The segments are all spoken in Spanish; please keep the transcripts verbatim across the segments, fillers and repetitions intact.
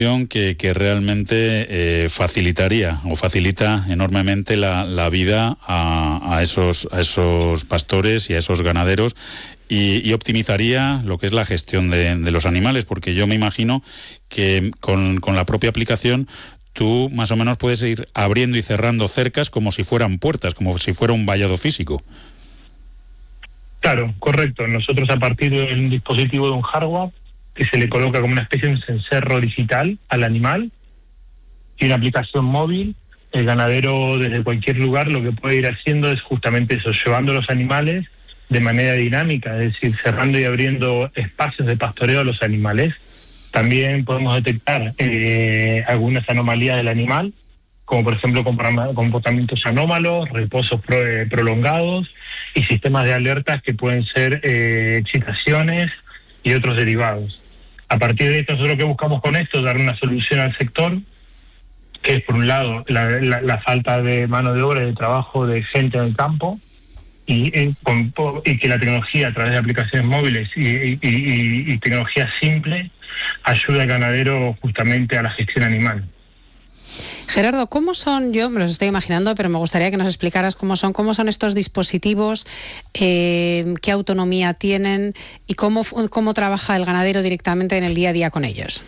Que, que realmente eh, facilitaría o facilita enormemente la, la vida a, a, esos, a esos pastores y a esos ganaderos y, y optimizaría lo que es la gestión de, de los animales, porque yo me imagino que con, con la propia aplicación tú más o menos puedes ir abriendo y cerrando cercas como si fueran puertas, como si fuera un vallado físico. Claro, correcto. Nosotros, a partir de un dispositivo de un hardware que se le coloca como una especie de un cencerro digital al animal y una aplicación móvil, el ganadero desde cualquier lugar lo que puede ir haciendo es justamente eso, llevando los animales de manera dinámica, es decir, cerrando y abriendo espacios de pastoreo a los animales. También podemos detectar eh, algunas anomalías del animal, como por ejemplo comportamientos anómalos, reposos pro, eh, prolongados y sistemas de alertas que pueden ser eh, excitaciones y otros derivados. A partir de esto, nosotros lo que buscamos con esto es dar una solución al sector, que es por un lado la, la, la falta de mano de obra y de trabajo de gente en el campo, y, y, con, y que la tecnología a través de aplicaciones móviles y, y, y, y tecnología simple ayuda al ganadero justamente a la gestión animal. Gerardo, ¿cómo son? Yo me los estoy imaginando, pero me gustaría que nos explicaras cómo son, cómo son estos dispositivos, eh, qué autonomía tienen y cómo, cómo trabaja el ganadero directamente en el día a día con ellos.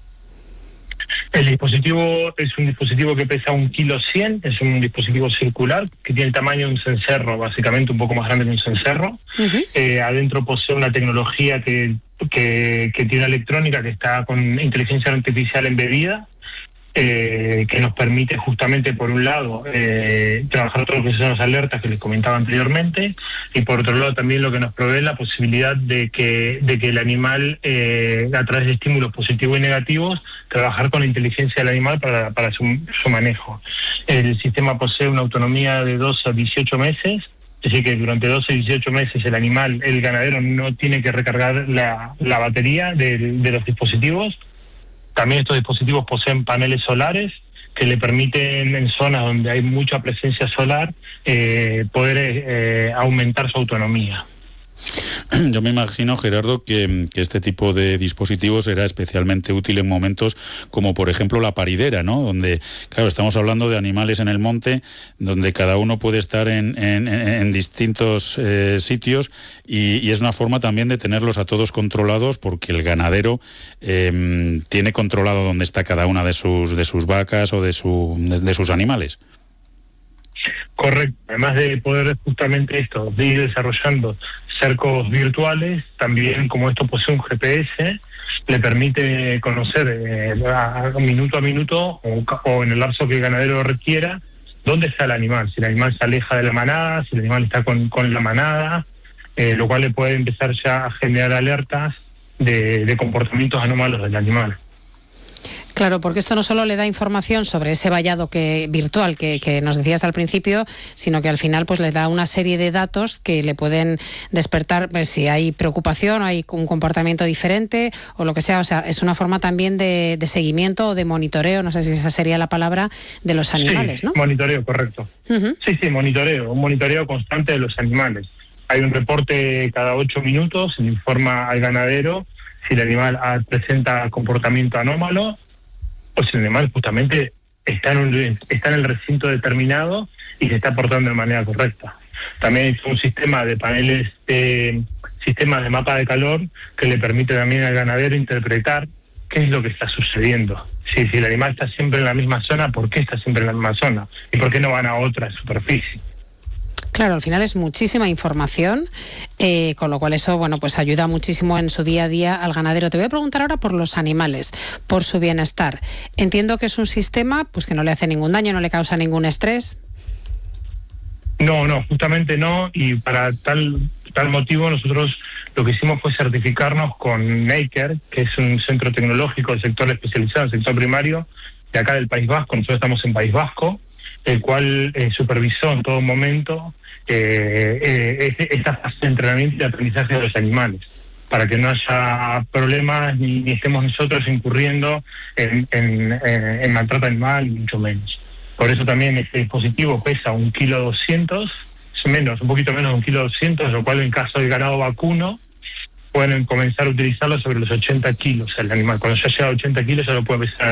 El dispositivo es un dispositivo que pesa un kilo cien, es un dispositivo circular que tiene el tamaño de un cencerro, básicamente un poco más grande que un cencerro. Uh-huh. Eh, adentro posee una tecnología que, que, que tiene electrónica, que está con inteligencia artificial embebida. Eh, que nos permite justamente, por un lado, eh, trabajar todo lo que son las alertas que les comentaba anteriormente, y por otro lado también lo que nos provee la posibilidad de que, de que el animal, eh, a través de estímulos positivos y negativos, trabajar con la inteligencia del animal para, para su, su manejo. El sistema posee una autonomía de doce a dieciocho meses, es decir, que durante doce a dieciocho meses el animal, el ganadero, no tiene que recargar la, la batería de, de los dispositivos. También estos dispositivos poseen paneles solares que le permiten, en zonas donde hay mucha presencia solar, eh, poder eh, aumentar su autonomía. Yo me imagino, Gerardo, que, que este tipo de dispositivos será especialmente útil en momentos como, por ejemplo, la paridera, ¿no? Donde, claro, estamos hablando de animales en el monte, donde cada uno puede estar en, en, en distintos eh, sitios y, y es una forma también de tenerlos a todos controlados, porque el ganadero eh, tiene controlado dónde está cada una de sus, de sus vacas o de, su, de, de sus animales. Correcto. Además de poder justamente esto, de ir desarrollando cercos virtuales, también como esto posee un G P S, le permite conocer eh, a, a minuto a minuto o, o en el lapso que el ganadero requiera dónde está el animal, si el animal se aleja de la manada, si el animal está con, con la manada, eh, lo cual le puede empezar ya a generar alertas de, de comportamientos anómalos del animal. Claro, porque esto no solo le da información sobre ese vallado que, virtual que, que nos decías al principio, sino que al final pues le da una serie de datos que le pueden despertar pues, si hay preocupación o hay un comportamiento diferente o lo que sea. O sea, es una forma también de, de seguimiento o de monitoreo, no sé si esa sería la palabra, de los animales, sí, ¿no? Monitoreo, correcto. Uh-huh. Sí, sí, monitoreo, un monitoreo constante de los animales. Hay un reporte cada ocho minutos, se le informa al ganadero si el animal presenta comportamiento anómalo, o si el animal justamente está en, un, está en el recinto determinado y se está portando de manera correcta. También hay un sistema de paneles, eh, sistemas de mapa de calor que le permite también al ganadero interpretar qué es lo que está sucediendo. Si, si el animal está siempre en la misma zona, ¿por qué está siempre en la misma zona? ¿Y por qué no van a otra superficie? Claro, al final es muchísima información, eh, con lo cual eso, bueno, pues ayuda muchísimo en su día a día al ganadero. Te voy a preguntar ahora por los animales, por su bienestar. Entiendo que es un sistema pues que no le hace ningún daño, no le causa ningún estrés. No, no, justamente no, y para tal tal motivo nosotros lo que hicimos fue certificarnos con Neiker, que es un centro tecnológico del sector especializado, el sector primario, de acá del País Vasco. Nosotros estamos en País Vasco, el cual eh, supervisó en todo momento eh, eh, esta fase de entrenamiento y de aprendizaje de los animales, para que no haya problemas ni, ni estemos nosotros incurriendo en, en, en, en maltrato animal, ni mucho menos. Por eso también este dispositivo pesa un kilo doscientos, menos, un poquito menos de un kilo doscientos, lo cual en caso de ganado vacuno pueden comenzar a utilizarlo sobre los ochenta kilos el animal. Cuando ya llega a ochenta kilos ya lo puede pesar